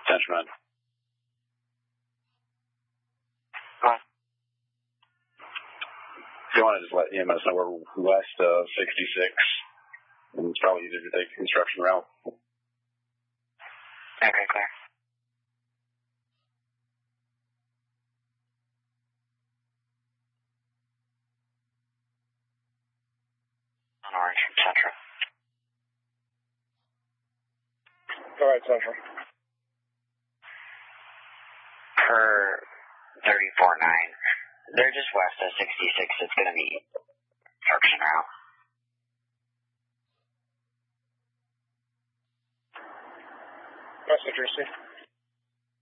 Central. If you want to just let EMS know we're west of 66, and it's probably easier to take construction route. Okay, clear. On orange from Central. All right, Central. For 34-9. They're just west of 66. It's going to be construction route. Message received.